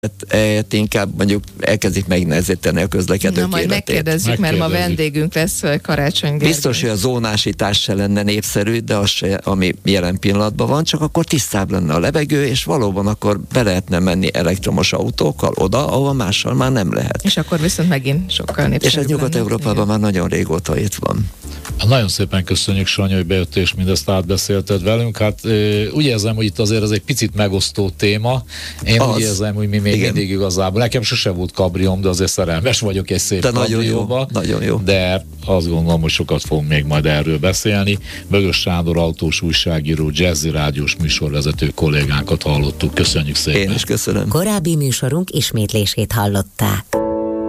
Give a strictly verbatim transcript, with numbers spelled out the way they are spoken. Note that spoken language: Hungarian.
hát inkább mondjuk elkezdik megnehezíteni a közlekedők Na, majd életét. megkérdezzük, mert ma vendégünk lesz Karácsony Gergely. Biztos, hogy a zónásítás se lenne népszerű, de az se, ami jelen pillanatban van, csak akkor tisztább lenne a levegő, és valóban akkor be lehetne menni elektromos autókkal oda, ahol mással már nem lehet. És akkor viszont megint sokkal népszerűbb. És ez Nyugat-Európában már nagyon régóta itt van. Nagyon szépen köszönjük, Sanyi, hogy bejött és mindezt átbeszélted velünk. Hát úgy érzem, hogy itt azért ez egy picit megosztó téma. Én az. Úgy érzem, hogy mi még Igen. mindig igazából. Nekem sose volt kabrióm, de azért szerelmes vagyok egy szép de nagyon jó, nagyon jó. De azt gondolom, hogy sokat fogunk még majd erről beszélni. Bögös Sándor autós újságíró, Jazzy rádiós műsorvezető kollégánkat hallottuk. Köszönjük szépen. Én is köszönöm. Korábbi műsorunk ismétlését hallották.